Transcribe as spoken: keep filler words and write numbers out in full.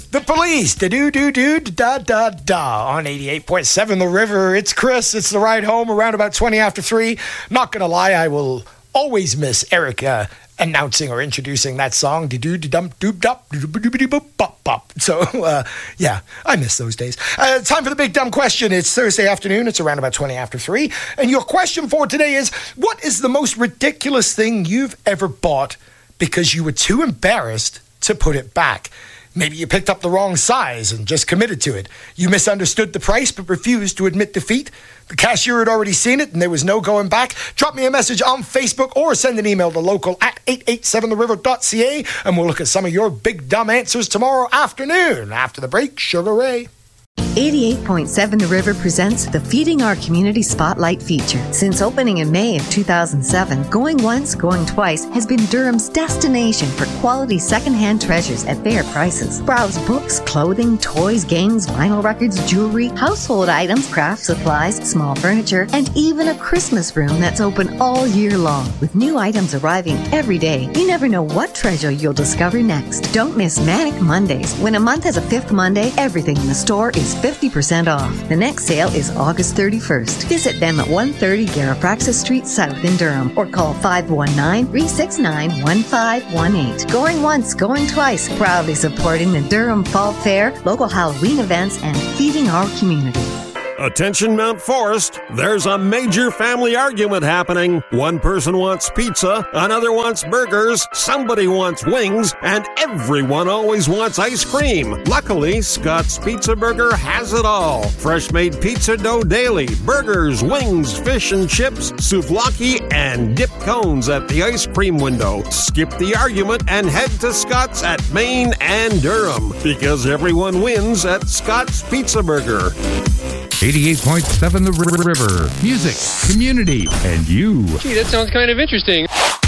The Police, da-doo-doo-doo-da-da-da, on eighty-eight point seven The River. It's Chris. It's the ride home around about twenty after three. Not going to lie, I will always miss Erica announcing or introducing that song. So, uh, yeah, I miss those days. Uh, time for the big dumb question. It's Thursday afternoon. It's around about twenty after three. And your question for today is, what is the most ridiculous thing you've ever bought because you were too embarrassed to put it back? Maybe you picked up the wrong size and just committed to it. You misunderstood the price but refused to admit defeat. The cashier had already seen it and there was no going back. Drop me a message on Facebook or send an email to local at eight eight seven the river dot c a and we'll look at some of your big dumb answers tomorrow afternoon. After the break, Sugar Ray. eighty-eight point seven The River presents the Feeding Our Community Spotlight feature. Since opening in May of two thousand seven, Going Once, Going Twice has been Durham's destination for quality secondhand treasures at fair prices. Browse books, clothing, toys, games, vinyl records, jewelry, household items, craft supplies, small furniture, and even a Christmas room that's open all year long. With new items arriving every day, you never know what treasure you'll discover next. Don't miss Manic Mondays. When a month has a fifth Monday, everything in the store is fifty percent off. The next sale is August thirty-first. Visit them at one thirty Garapraxis Street South in Durham or call five one nine, three six nine, one five one eight. Going Once, Going Twice, proudly supporting the Durham Fall Fair, local Halloween events, and feeding our community. Attention Mount Forest, there's a major family argument happening. One person wants pizza, another wants burgers, somebody wants wings, and everyone always wants ice cream. Luckily, Scott's Pizza Burger has it all. Fresh made pizza dough daily, burgers, wings, fish and chips, souvlaki, and dip cones at the ice cream window. Skip the argument and head to Scott's at Main and Durham, because everyone wins at Scott's Pizza Burger. eighty-eight point seven The River. Music, community, and you. Gee, that sounds kind of interesting.